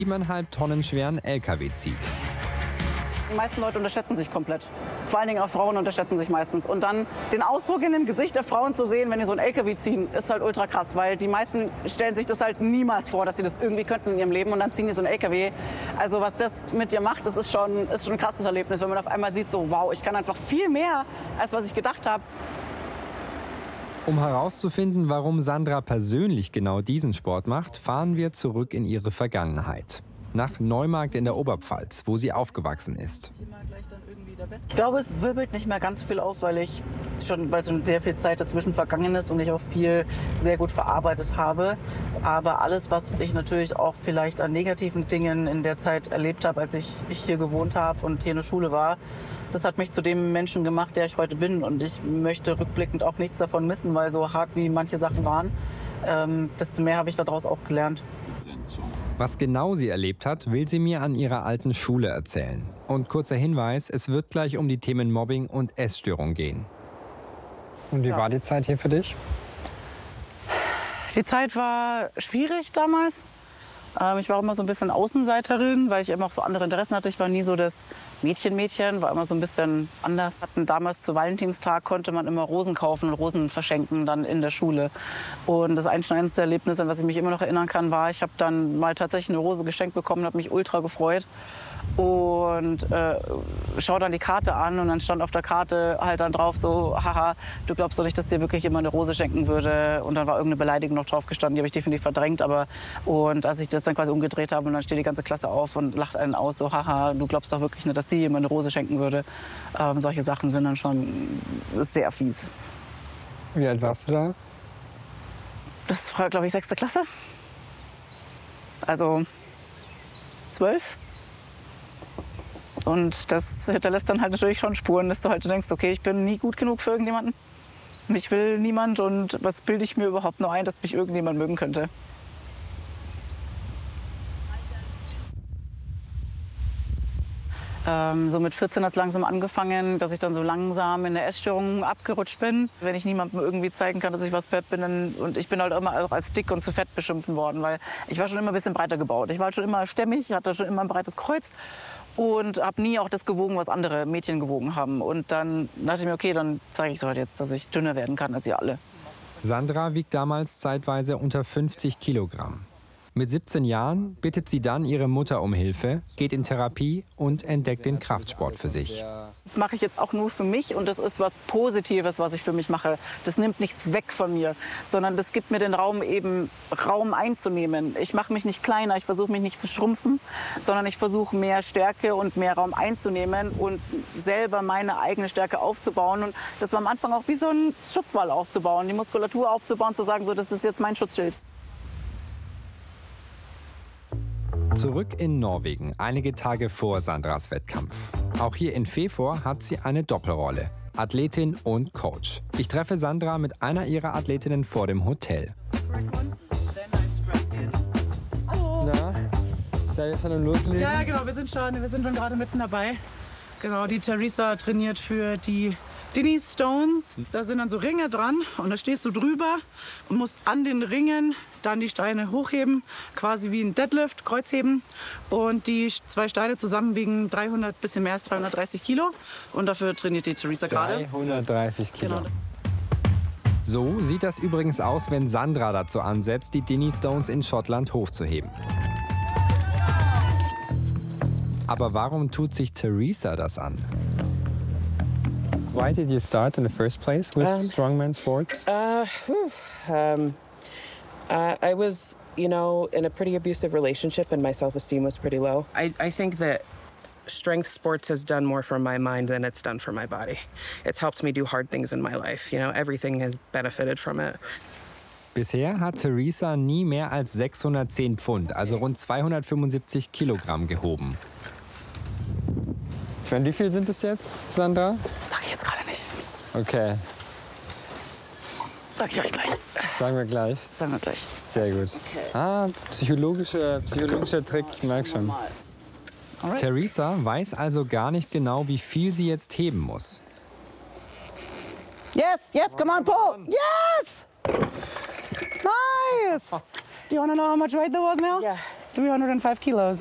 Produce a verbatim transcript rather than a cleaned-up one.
siebeneinhalb Tonnen schweren L K W zieht. Die meisten Leute unterschätzen sich komplett. Vor allen Dingen auch Frauen unterschätzen sich meistens. Und dann den Ausdruck in dem Gesicht der Frauen zu sehen, wenn die so einen L K W ziehen, ist halt ultra krass. Weil die meisten stellen sich das halt niemals vor, dass sie das irgendwie könnten in ihrem Leben. Und dann ziehen die so einen L K W. Also was das mit dir macht, das ist schon, ist schon ein krasses Erlebnis. Wenn man auf einmal sieht, so wow, ich kann einfach viel mehr, als was ich gedacht habe. Um herauszufinden, warum Sandra persönlich genau diesen Sport macht, fahren wir zurück in ihre Vergangenheit. Nach Neumarkt in der Oberpfalz, wo sie aufgewachsen ist. Ich glaube, es wirbelt nicht mehr ganz viel auf, weil ich schon, weil schon sehr viel Zeit dazwischen vergangen ist und ich auch viel sehr gut verarbeitet habe. Aber alles, was ich natürlich auch vielleicht an negativen Dingen in der Zeit erlebt habe, als ich, ich hier gewohnt habe und hier in der Schule war, das hat mich zu dem Menschen gemacht, der ich heute bin. Und ich möchte rückblickend auch nichts davon missen, weil so hart wie manche Sachen waren, ähm, desto mehr habe ich daraus auch gelernt. Was genau sie erlebt hat, will sie mir an ihrer alten Schule erzählen. Und kurzer Hinweis, es wird gleich um die Themen Mobbing und Essstörung gehen. Und wie ja. war die Zeit hier für dich? Die Zeit war schwierig damals. Ähm, ich war immer so ein bisschen Außenseiterin, weil ich immer auch so andere Interessen hatte. Ich war nie so das Mädchen-Mädchen, war immer so ein bisschen anders. Und damals zu Valentinstag konnte man immer Rosen kaufen und Rosen verschenken dann in der Schule. Und das einschneidendste Erlebnis, an was ich mich immer noch erinnern kann, war, ich habe dann mal tatsächlich eine Rose geschenkt bekommen, habe mich ultra gefreut. Und äh, schau dann die Karte an und dann stand auf der Karte halt dann drauf so, haha, du glaubst doch nicht, dass dir wirklich jemand eine Rose schenken würde. Und dann war irgendeine Beleidigung noch drauf gestanden, die habe ich definitiv verdrängt. Aber und als ich das dann quasi umgedreht habe und dann steht die ganze Klasse auf und lacht einen aus, so, haha, du glaubst doch wirklich nicht, dass dir jemand eine Rose schenken würde. Ähm, solche Sachen sind dann schon sehr fies. Wie alt warst du da? Das war, glaube ich, sechste Klasse. Also zwölf. Und das hinterlässt dann halt natürlich schon Spuren, dass du halt denkst, okay, ich bin nie gut genug für irgendjemanden. Mich will niemand und was bilde ich mir überhaupt nur ein, dass mich irgendjemand mögen könnte. Ähm, so mit vierzehn hat es langsam angefangen, dass ich dann so langsam in der Essstörung abgerutscht bin. Wenn ich niemandem irgendwie zeigen kann, dass ich was fett bin, dann, und ich bin halt immer auch als dick und zu fett beschimpfen worden, weil ich war schon immer ein bisschen breiter gebaut. Ich war schon immer stämmig, hatte schon immer ein breites Kreuz und habe nie auch das gewogen, was andere Mädchen gewogen haben. Und dann dachte ich mir, okay, dann zeige ich es halt jetzt, dass ich dünner werden kann als ihr alle. Sandra wiegt damals zeitweise unter fünfzig Kilogramm. Mit siebzehn Jahren bittet sie dann ihre Mutter um Hilfe, geht in Therapie und entdeckt den Kraftsport für sich. Das mache ich jetzt auch nur für mich und das ist was Positives, was ich für mich mache. Das nimmt nichts weg von mir, sondern das gibt mir den Raum, eben Raum einzunehmen. Ich mache mich nicht kleiner, ich versuche mich nicht zu schrumpfen, sondern ich versuche mehr Stärke und mehr Raum einzunehmen und selber meine eigene Stärke aufzubauen. Und das war am Anfang auch wie so ein Schutzwall aufzubauen, die Muskulatur aufzubauen, zu sagen, so, das ist jetzt mein Schutzschild. Zurück in Norwegen, einige Tage vor Sandras Wettkampf. Auch hier in Fefor hat sie eine Doppelrolle, Athletin und Coach. Ich treffe Sandra mit einer ihrer Athletinnen vor dem Hotel. Hallo. Na, seid ihr schon am Loslegen? Ja, genau, wir sind schon, wir sind schon gerade mitten dabei. Genau, die Teresa trainiert für die Dinny Stones. Da sind dann so Ringe dran und da stehst du drüber und musst an den Ringen dann die Steine hochheben, quasi wie ein Deadlift, Kreuzheben. Und die zwei Steine zusammen wiegen dreihundert, bisschen mehr als dreihundertdreißig Kilo. Und dafür trainiert die Teresa gerade. dreihundertdreißig Kilo. Genau. So sieht das übrigens aus, wenn Sandra dazu ansetzt, die Dinny Stones in Schottland hochzuheben. Aber warum tut sich Teresa das an? Why did you start in the first place with um, strongman sports? Uh, whew, um, uh, I was, you know, in a pretty abusive relationship and my self-esteem was pretty low. I, I think that strength sports has done more for my mind than it's done for my body. It's helped me do hard things in my life. You know, everything has benefited from it. Bisher hat Teresa nie mehr als sechshundertzehn Pfund, also rund zweihundertfünfundsiebzig Kilogramm gehoben. Ich meine, wie viel sind es jetzt, Sandra? Sag ich jetzt gerade nicht. Okay. Sag ich euch gleich. Sagen wir gleich. Sagen wir gleich. Sehr gut. Okay. Ah, psychologischer, psychologischer Trick, ich merke schon. Alright. Teresa weiß also gar nicht genau, wie viel sie jetzt heben muss. Yes, yes, come on, pull. Yes! Nice! Do you want to know how much weight that was now? Yeah, three hundred five kilos.